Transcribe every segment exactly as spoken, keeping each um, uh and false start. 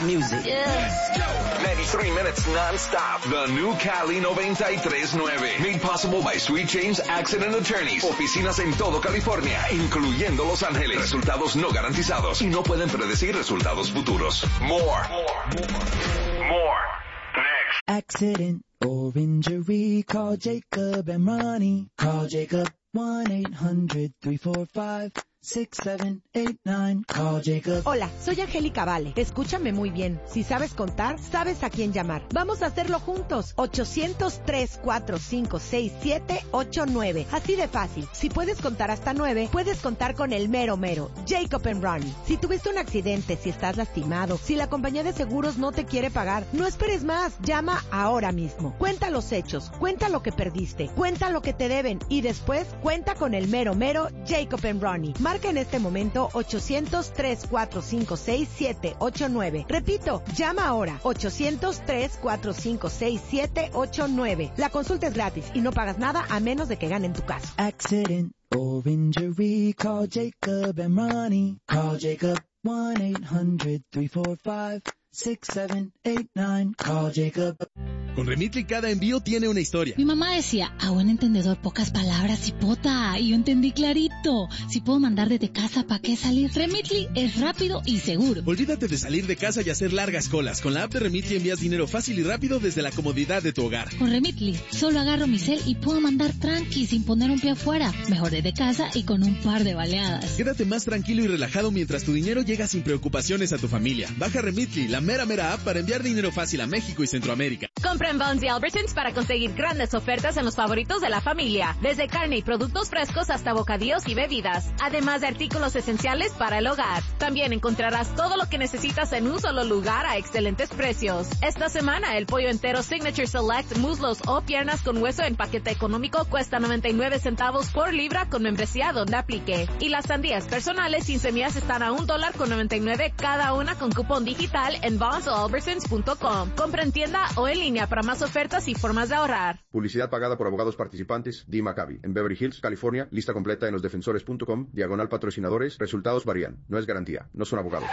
music. Yeah. ninety-three minutes non-stop. The new Cali noventa y tres nueve. Made possible by Sweet James Accident Attorneys. Oficinas en todo California, incluyendo Los Ángeles. Resultados no garantizados y no pueden predecir resultados futuros. More. More. More. More. Next. Accident or injury, call Jacob and Ronnie. Call Jacob one eight hundred three four five six seven eight nine. Call Jacob. Hola, soy Angélica Vale. Escúchame muy bien. Si sabes contar, sabes a quién llamar. Vamos a hacerlo juntos. ochocientos tres cuatro cinco seis siete ocho nueve. Así de fácil. Si puedes contar hasta nueve, puedes contar con el mero mero. Jacob and Ronnie. Si tuviste un accidente, si estás lastimado, si la compañía de seguros no te quiere pagar, no esperes más. Llama ahora mismo. Cuenta los hechos. Cuenta lo que perdiste. Cuenta lo que te deben. Y después, cuenta con el mero mero Jacob and Ronnie. Marca en este momento ochocientos tres cuatro cinco seis siete ocho nueve. Repito, llama ahora ochocientos tres cuatro cinco seis siete ocho nueve. La consulta es gratis y no pagas nada a menos de que ganen tu caso. Accident or injury, call Jacob and Ronnie. Call Jacob one eight hundred three four five six seven eight nine. Call Jacob. Con Remitly cada envío tiene una historia. Mi mamá decía, a buen entendedor pocas palabras, hipota, y yo entendí clarito. Si puedo mandar desde casa, ¿para qué salir? Remitly es rápido y seguro. Olvídate de salir de casa y hacer largas colas. Con la app de Remitly envías dinero fácil y rápido desde la comodidad de tu hogar. Con Remitly, solo agarro mi cel y puedo mandar tranqui sin poner un pie afuera. Mejor desde casa y con un par de baleadas. Quédate más tranquilo y relajado mientras tu dinero llega sin preocupaciones a tu familia. Baja Remitly, la mera mera app para enviar dinero fácil a México y Centroamérica. Compra en Vons y Albertsons para conseguir grandes ofertas en los favoritos de la familia, desde carne y productos frescos hasta bocadillos y bebidas, además de artículos esenciales para el hogar. También encontrarás todo lo que necesitas en un solo lugar a excelentes precios. Esta semana el pollo entero Signature Select, muslos o piernas con hueso en paquete económico cuesta noventa y nueve centavos por libra con membresía donde aplique. Y las sandías personales sin semillas están a un dólar con noventa y nueve cada una con cupón digital en vons o albertsons punto com. Compra en tienda o en línea para más ofertas y formas de ahorrar. Publicidad pagada por abogados participantes. D. Maccabi. En Beverly Hills, California. Lista completa en los defensores punto com. Diagonal patrocinadores. Resultados varían. No es garantía. No son abogados.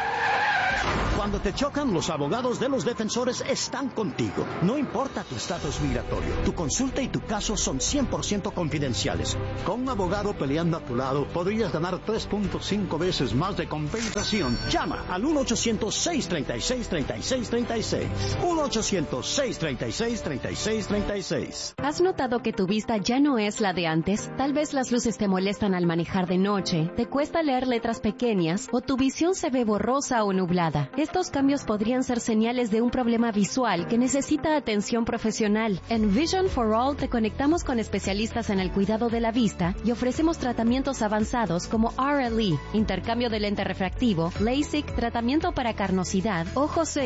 Cuando te chocan, los abogados de los defensores están contigo. No importa tu estatus migratorio. Tu consulta y tu caso son cien por ciento confidenciales. Con un abogado peleando a tu lado, podrías ganar tres punto cinco veces más de compensación. Llama al uno ochocientos seis treinta y seis treinta y seis treinta y seis. uno ochocientos seis treinta y seis treinta y seis treinta y seis. ¿Has notado que tu vista ya no es la de antes? Tal vez las luces te molestan al manejar de noche, te cuesta leer letras pequeñas o tu visión se ve borrosa o nublada. Estos cambios podrían ser señales de un problema visual que necesita atención profesional. En Vision for All te conectamos con especialistas en el cuidado de la vista y ofrecemos tratamientos avanzados como R L E, intercambio de lente refractivo, LASIK, tratamiento para carnosidad, ojos